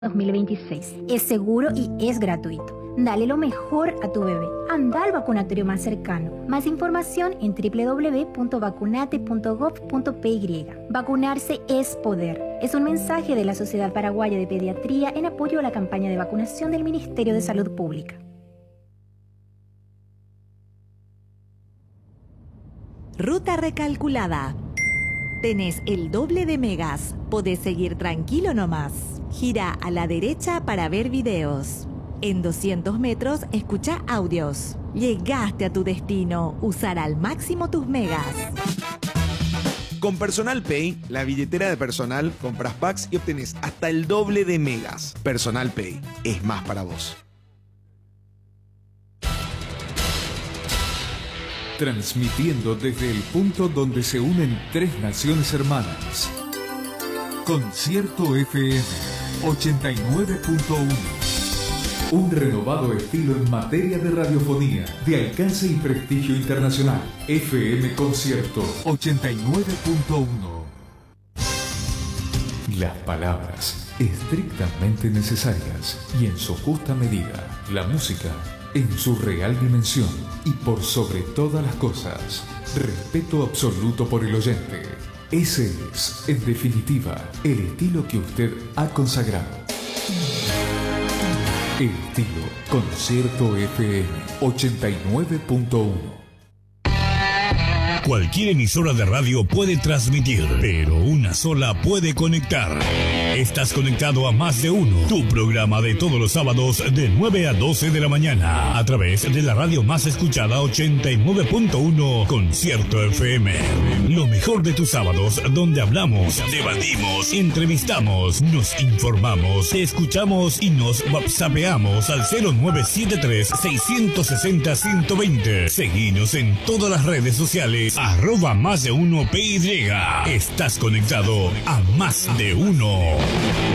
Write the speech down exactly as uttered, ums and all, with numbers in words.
dos mil veintiséis. Es seguro y es gratuito. Dale lo mejor a tu bebé. Anda al vacunatorio más cercano. Más información en doble u doble u doble u punto vacunate punto gov punto pe y. Vacunarse es poder. Es un mensaje de la Sociedad Paraguaya de Pediatría en apoyo a la campaña de vacunación del Ministerio de Salud Pública. Ruta recalculada. Tenés el doble de megas. Podés seguir tranquilo nomás. Gira a la derecha para ver videos. En doscientos metros, escucha audios. Llegaste a tu destino. Usar al máximo tus megas. Con Personal Pay, la billetera de personal, compras packs y obtenés hasta el doble de megas. Personal Pay es más para vos. Transmitiendo desde el punto donde se unen tres naciones hermanas. Concierto F M ochenta y nueve punto uno. Un renovado estilo en materia de radiofonía, de alcance y prestigio internacional. F M Concierto ochenta y nueve punto uno. Las palabras estrictamente necesarias y en su justa medida. La música en su real dimensión y por sobre todas las cosas, respeto absoluto por el oyente. Ese es, en definitiva, el estilo que usted ha consagrado. El estilo Concierto F M ochenta y nueve punto uno. Cualquier emisora de radio puede transmitir, pero una sola puede conectar. Estás conectado a Más de Uno, tu programa de todos los sábados de nueve a doce de la mañana, a través de la radio más escuchada ochenta y nueve punto uno, Concierto F M. Lo mejor de tus sábados, donde hablamos, debatimos, entrevistamos, nos informamos, te escuchamos y nos whatsappeamos al cero nueve siete tres, seis seis cero, uno uno dos cero. Seguinos en todas las redes sociales, arroba Más de Uno P Y. Estás conectado a Más de Uno.